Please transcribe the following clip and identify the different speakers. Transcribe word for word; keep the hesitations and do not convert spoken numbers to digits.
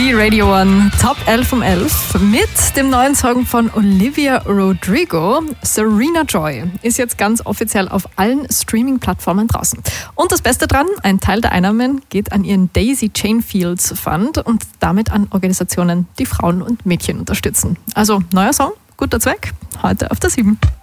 Speaker 1: Die Radio One Top elf um elf mit dem neuen Song von Olivia Rodrigo. Serena Joy ist jetzt ganz offiziell auf allen Streaming-Plattformen draußen. Und das Beste dran, ein Teil der Einnahmen geht an ihren Daisy Chain Fields Fund und damit an Organisationen, die Frauen und Mädchen unterstützen. Also neuer Song, guter Zweck, heute auf der sieben.